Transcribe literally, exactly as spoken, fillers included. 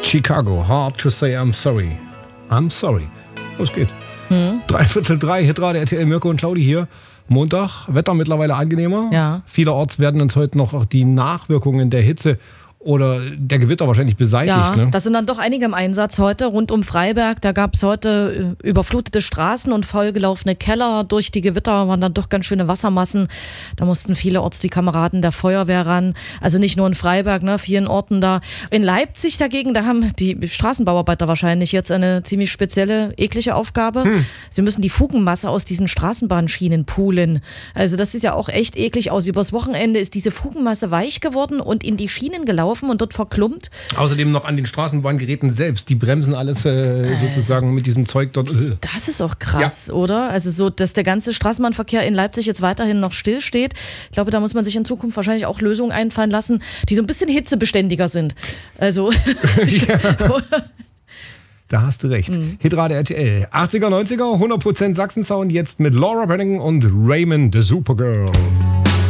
Chicago, hard to say I'm sorry. I'm sorry. Los geht. Hm. Dreiviertel drei, Hitrate R T L, Mirko und Claudi hier. Montag, Wetter mittlerweile angenehmer. Ja. Vielerorts werden uns heute noch die Nachwirkungen der Hitze oder der Gewitter wahrscheinlich beseitigt. Ja, ne? das sind dann doch einige im Einsatz heute rund um Freiberg. Da gab es heute äh, überflutete Straßen und vollgelaufene Keller. Durch die Gewitter waren dann doch ganz schöne Wassermassen. Da mussten vielerorts die Kameraden der Feuerwehr ran. Also nicht nur in Freiberg, ne, vielen Orten da. In Leipzig dagegen, da haben die Straßenbauarbeiter wahrscheinlich jetzt eine ziemlich spezielle, eklige Aufgabe. Hm. Sie müssen die Fugenmasse aus diesen Straßenbahnschienen poolen. Also das sieht ja auch echt eklig aus. Übers Wochenende ist diese Fugenmasse weich geworden und in die Schienen gelaufen und dort verklumpt. Außerdem noch an den Straßenbahngeräten selbst. Die bremsen alles äh, sozusagen mit diesem Zeug dort. Das ist auch krass, ja. Oder? Also so, dass der ganze Straßenbahnverkehr in Leipzig jetzt weiterhin noch stillsteht. Ich glaube, da muss man sich in Zukunft wahrscheinlich auch Lösungen einfallen lassen, die so ein bisschen hitzebeständiger sind. Also ja. Da hast du recht. Mhm. Hitrate R T L. achtziger, neunziger, hundert Prozent Sachsen-Sound. Jetzt mit Laura Branigan und Raymond, the Supergirl.